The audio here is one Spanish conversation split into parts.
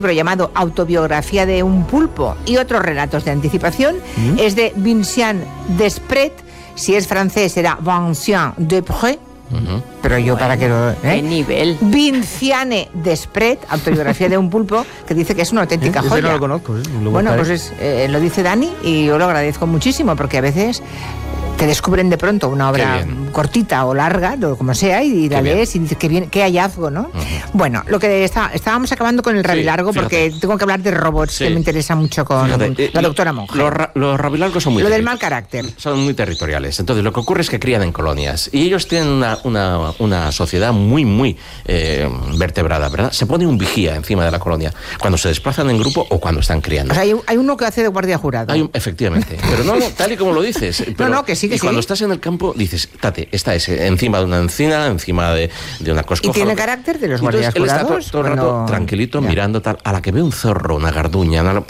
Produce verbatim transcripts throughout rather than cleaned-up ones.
llamado Autobiografía de un pulpo y otros relatos de anticipación. ¿Mm? Es de Vincent Desprez. Si es francés será Vincent Desprez. Uh-huh. Pero yo, bueno, para que lo... ¿eh? ¿Qué nivel? Vinciane Desprez, Autobiografía de un pulpo, que dice que es una auténtica ¿Eh? joya. Ese no lo conozco. ¿eh? Lo bueno, pues es, eh, lo dice Dani y yo lo agradezco muchísimo, porque a veces te descubren de pronto una obra cortita o larga, como sea, y la lees y dices que bien, qué hallazgo, ¿no? Uh-huh. Bueno, lo que está, estábamos acabando con el rabilargo, sí, porque tengo que hablar de robots, sí, que me interesa mucho con fíjate, la doctora Monge. Los, ra- los rabilargos son muy... Lo del mal carácter. Son muy territoriales. Entonces, lo que ocurre es que crían en colonias y ellos tienen una, una, una sociedad muy, muy eh, vertebrada, ¿verdad? Se pone un vigía encima de la colonia cuando se desplazan en grupo o cuando están criando. O sea, hay, hay uno que hace de guardia jurado. Hay un, efectivamente. Pero no, no, tal y como lo dices. Pero, no, no, que sí, que y sí. cuando estás en el campo, dices, tate, está ese, encima de una encina, encima de, de una coscoja. ¿Y tiene carácter de los guardias Entonces, jurados? Él está todo, todo el cuando... rato tranquilito, ya, mirando tal. A la que ve un zorro, una garduña, una...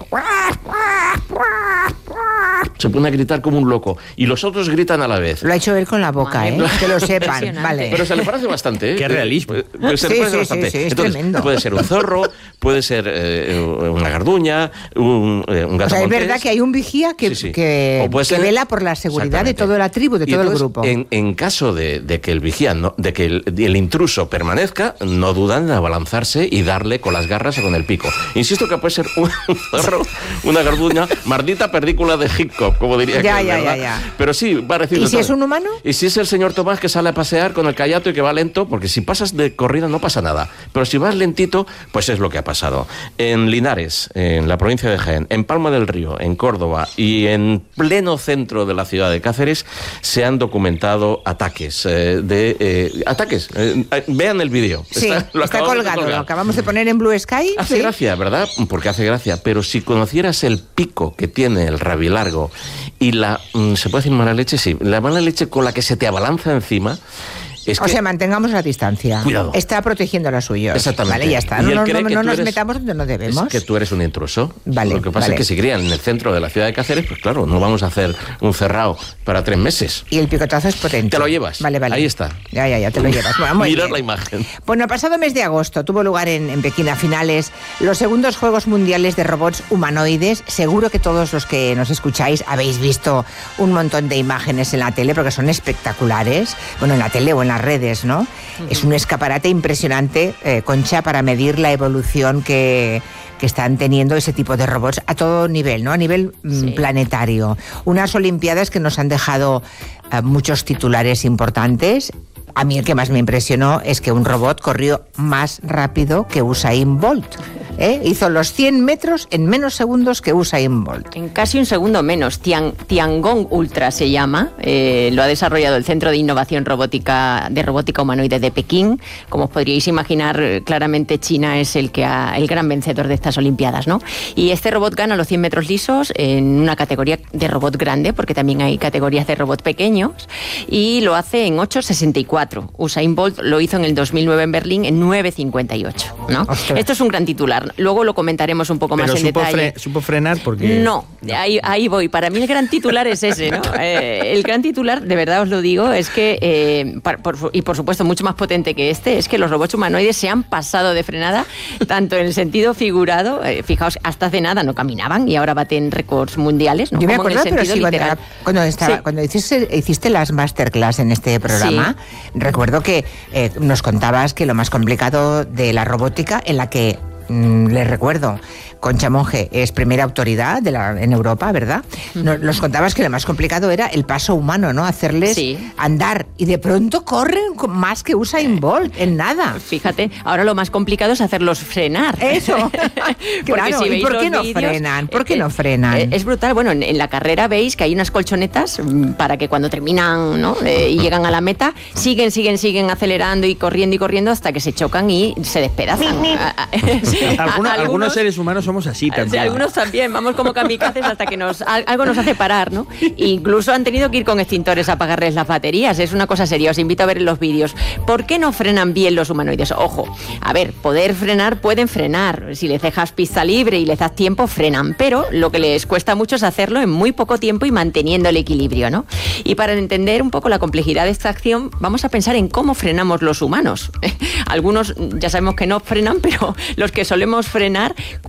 se pone a gritar como un loco y los otros gritan a la vez. Lo ha hecho él con la boca, ¿eh? Que lo sepan, vale. Pero se le parece bastante, ¿eh? Qué realismo. Pues se le sí, parece sí, bastante. Sí, sí, es Entonces, tremendo. puede ser un zorro, puede ser eh, una garduña, un, eh, un gato. O sea, montés. es verdad que hay un vigía que, sí, sí. que, que ser, vela por la seguridad de toda la tribu, de y todo entonces, el grupo. En, en caso de, de que el vigía, no, de que el, el intruso permanezca, no dudan en abalanzarse y darle con las garras o con el pico. Insisto que puede ser un zorro, una garduña, maldita perdícula de Hitchcock, como diría ya, que ya, ¿verdad? ya, ya. Pero sí, parecido. ¿Y si es un humano? Y si es el señor Tomás que sale a pasear con el callato y que va lento, porque si pasas de corrida no pasa nada. Pero si vas lentito, pues es lo que ha pasado. En Linares, en la provincia de Jaén, en Palma del Río, en Córdoba y en pleno centro de la ciudad de Cáceres se han documentado ataques. Eh, de eh, ataques. Eh, vean el vídeo. Sí, está, lo está colgado. Lo acabamos de poner en Blue Sky. Hace ¿sí? gracia, ¿verdad? Porque hace gracia. Pero si conocieras el pico que tiene el rabilargo y la... ¿se puede decir mala leche? Sí. La mala leche con la que se te abalanza encima... Es o que, sea, mantengamos la distancia. Cuidado. Está protegiendo la suya. Exactamente. Vale, ya está. Y No, no, cree no, que no tú nos eres, metamos donde no debemos. Es que tú eres un intruso. Vale, Lo que pasa vale. es que si crían en el centro de la ciudad de Cáceres, pues claro, no vamos a hacer un cerrado para tres meses. Y el picotazo es potente. Te lo llevas. Vale, vale. Ahí está. Ya, ya, ya, te lo llevas. Bueno, muy Mirar bien. la imagen. Bueno, el pasado mes de agosto tuvo lugar en, en Pekín a finales los segundos Juegos Mundiales de Robots Humanoides. Seguro que todos los que nos escucháis habéis visto un montón de imágenes en la tele porque son espectaculares. Bueno, en la tele o en las redes, ¿no? Uh-huh. Es un escaparate impresionante, eh, Concha, para medir la evolución que, que están teniendo ese tipo de robots a todo nivel, ¿no? A nivel sí. mm, planetario. Unas Olimpiadas que nos han dejado uh, muchos titulares importantes. A mí el que más me impresionó es que un robot corrió más rápido que Usain Bolt. ¿Eh? Hizo los cien metros en menos segundos que Usain Bolt. En casi un segundo menos. Tian, Tiangong Ultra se llama. Eh, lo ha desarrollado el Centro de Innovación Robótica de Robótica Humanoide de Pekín. Como os podríais imaginar, claramente China es el que ha, el gran vencedor de estas Olimpiadas, ¿no? Y este robot gana los cien metros lisos en una categoría de robot grande, porque también hay categorías de robot pequeños, y lo hace en ocho sesenta y cuatro. Usain Bolt lo hizo en el dos mil nueve en Berlín en nueve cincuenta y ocho, ¿no? Esto es un gran titular. Luego lo comentaremos un poco Pero más en supo detalle. Fre- ¿Supo frenar? Porque... No, ahí, ahí voy. Para mí el gran titular es ese, ¿no? Eh, el gran titular, de verdad os lo digo, es que, eh, por, por, y por supuesto mucho más potente que este, es que los robots humanoides se han pasado de frenada, tanto en el sentido figurado, eh, fijaos, hasta hace nada no caminaban y ahora baten récords mundiales, ¿no? Yo me Como acuerdo, en el pero sí, literal. cuando, cuando, estaba, sí. cuando hiciste, hiciste las masterclass en este programa, sí. recuerdo que eh, nos contabas que lo más complicado de la robótica, en la que les recuerdo, Concha Monge es primera autoridad de la, en Europa, ¿verdad? Nos, nos contabas que lo más complicado era el paso humano, ¿no? Hacerles sí. andar. Y de pronto corren más que Usain Bolt, en nada. Fíjate, ahora lo más complicado es hacerlos frenar. Eso. Claro, si ¿y por qué no vídeos, frenan? ¿Por qué eh, no frenan? Eh, es brutal. Bueno, en, en la carrera veis que hay unas colchonetas para que cuando terminan, ¿no? eh, y llegan a la meta, siguen, siguen, siguen acelerando y corriendo y corriendo hasta que se chocan y se despedazan. Algunos, algunos seres humanos somos así también. Sí, algunos también, vamos como kamikazes hasta que nos algo nos hace parar, ¿no? Incluso han tenido que ir con extintores a apagarles las baterías, es una cosa seria, os invito a ver los vídeos. ¿Por qué no frenan bien los humanoides? Ojo, a ver, poder frenar, pueden frenar, si les dejas pista libre y les das tiempo, frenan, pero lo que les cuesta mucho es hacerlo en muy poco tiempo y manteniendo el equilibrio, ¿no? Y para entender un poco la complejidad de esta acción, vamos a pensar en cómo frenamos los humanos. Algunos ya sabemos que no frenan, pero los que solemos frenar,